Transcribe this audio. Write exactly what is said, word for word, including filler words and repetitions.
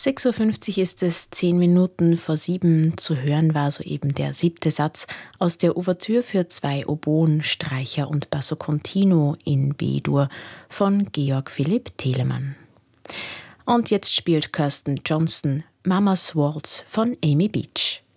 sechs Uhr fünfzig ist es, zehn Minuten vor sieben. Zu hören war soeben der siebte Satz aus der Ouvertüre für zwei Oboen, Streicher und Basso Continuo in B-Dur von Georg Philipp Telemann. Und jetzt spielt Kirsten Johnson Mama's Waltz von Amy Beach.